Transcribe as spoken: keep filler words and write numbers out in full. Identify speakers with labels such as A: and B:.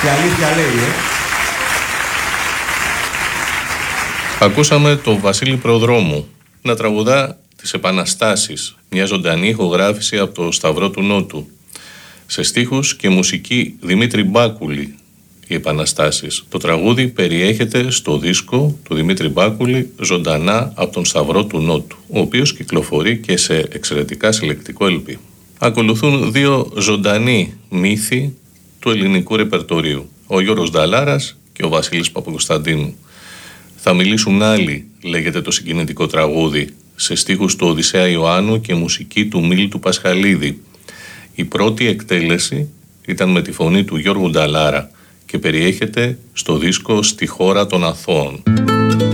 A: Και αλήθεια λέει, ε.
B: Ακούσαμε τον Βασίλη Προδρόμου να τραγουδά τις Επαναστάσεις, μια ζωντανή ηχογράφηση από το Σταυρό του Νότου. Σε στίχους και μουσική Δημήτρη Μπάκουλη, οι Επαναστάσεις. Το τραγούδι περιέχεται στο δίσκο του Δημήτρη Μπάκουλη «Ζωντανά από τον Σταυρό του Νότου», ο οποίος κυκλοφορεί και σε εξαιρετικά συλλεκτικό ελ πι. Ακολουθούν δύο ζωντανοί μύθοι του ελληνικού ρεπερτορίου, ο Γιώργος Νταλάρας και ο Βασίλης Παπακοσταντίνου. Θα μιλήσουν άλλοι, λέγεται το συγκινητικό τραγούδι, σε στίχους του Οδυσσέα Ιωάννου και μουσική του Μίλτου Πασχαλίδη. Η πρώτη εκτέλεση ήταν με τη φωνή του Γιώργου Νταλάρα και περιέχεται στο δίσκο «Στη χώρα των Αθώων».